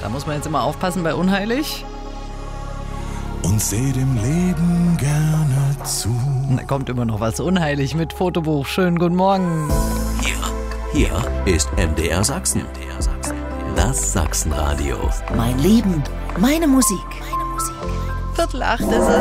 Da muss man jetzt immer aufpassen bei unheilig. Und seh dem Leben gerne zu. Da kommt immer noch was unheilig mit Fotobuch. Schönen guten Morgen. Hier ist MDR Sachsen. Das Sachsenradio. Mein Leben, meine Musik. 7:45 ist es.